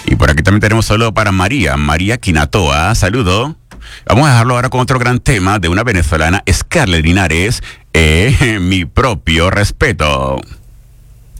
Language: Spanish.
Y por aquí también tenemos saludo para María Quinatoa, saludo. Vamos a dejarlo ahora con otro gran tema de una venezolana, Scarlett Linares, mi propio respeto.